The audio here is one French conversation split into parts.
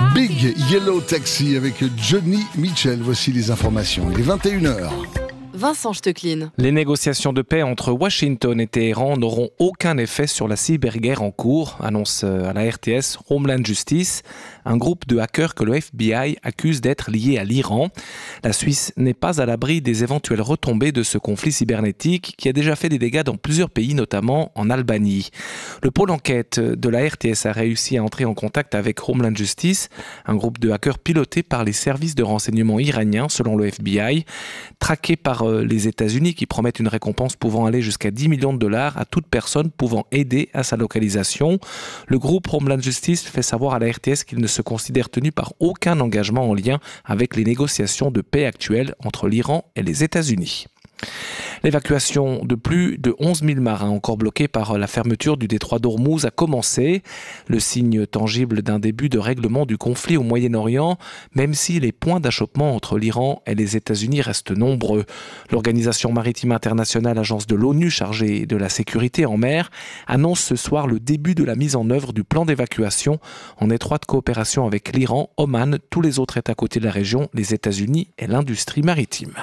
Big Yellow Taxi avec Johnny Mitchell. Voici les informations. Il est 21h. Vincent Stecklin. Les négociations de paix entre Washington et Téhéran n'auront aucun effet sur la cyberguerre en cours, annonce à la RTS Homeland Justice, un groupe de hackers que le FBI accuse d'être lié à l'Iran. La Suisse n'est pas à l'abri des éventuelles retombées de ce conflit cybernétique qui a déjà fait des dégâts dans plusieurs pays, notamment en Albanie. Le pôle enquête de la RTS a réussi à entrer en contact avec Homeland Justice, un groupe de hackers piloté par les services de renseignement iraniens, selon le FBI, traqué par les États-Unis qui promettent une récompense pouvant aller jusqu'à 10 millions de dollars à toute personne pouvant aider à sa localisation. Le groupe Homeland Justice fait savoir à la RTS qu'il ne se considère tenu par aucun engagement en lien avec les négociations de paix actuelles entre l'Iran et les États-Unis. L'évacuation de plus de 11 000 marins encore bloqués par la fermeture du détroit d'Ormuz a commencé, le signe tangible d'un début de règlement du conflit au Moyen-Orient, même si les points d'achoppement entre l'Iran et les États-Unis restent nombreux. L'Organisation maritime internationale, agence de l'ONU chargée de la sécurité en mer, annonce ce soir le début de la mise en œuvre du plan d'évacuation en étroite coopération avec l'Iran, Oman, tous les autres États côtés de la région, les États-Unis et l'industrie maritime.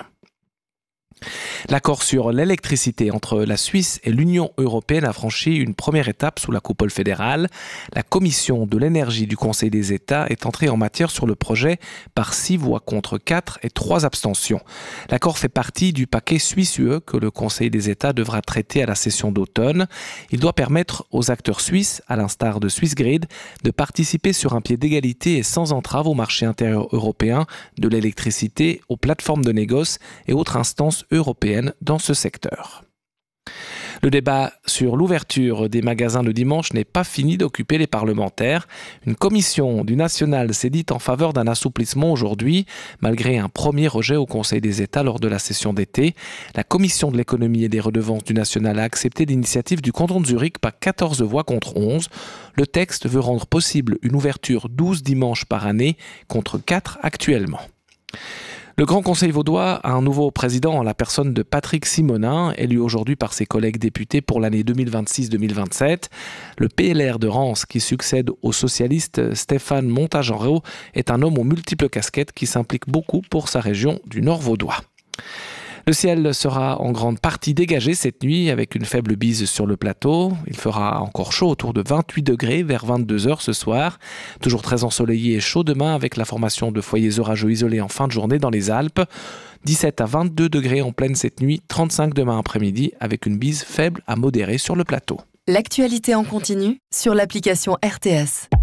L'accord sur l'électricité entre la Suisse et l'Union européenne a franchi une première étape sous la coupole fédérale. La commission de l'énergie du Conseil des États est entrée en matière sur le projet par 6 voix contre 4 et 3 abstentions. L'accord fait partie du paquet Suisse-UE que le Conseil des États devra traiter à la session d'automne. Il doit permettre aux acteurs suisses, à l'instar de Swissgrid, de participer sur un pied d'égalité et sans entrave au marché intérieur européen de l'électricité, aux plateformes de négoce et autres instances européennes dans ce secteur. Le débat sur l'ouverture des magasins le dimanche n'est pas fini d'occuper les parlementaires. Une commission du national s'est dite en faveur d'un assouplissement aujourd'hui, malgré un premier rejet au Conseil des États lors de la session d'été. La commission de l'économie et des redevances du national a accepté l'initiative du canton de Zurich par 14 voix contre 11. Le texte veut rendre possible une ouverture 12 dimanches par année contre 4 actuellement. Le Grand Conseil vaudois a un nouveau président en la personne de Patrick Simonin, élu aujourd'hui par ses collègues députés pour l'année 2026-2027. Le PLR de Rance, qui succède au socialiste Stéphane Montagenreau, est un homme aux multiples casquettes qui s'implique beaucoup pour sa région du Nord vaudois. Le ciel sera en grande partie dégagé cette nuit avec une faible bise sur le plateau. Il fera encore chaud autour de 28 degrés vers 22h ce soir. Toujours très ensoleillé et chaud demain avec la formation de foyers orageux isolés en fin de journée dans les Alpes. 17 à 22 degrés en pleine cette nuit, 35 demain après-midi avec une bise faible à modérée sur le plateau. L'actualité en continu sur l'application RTS.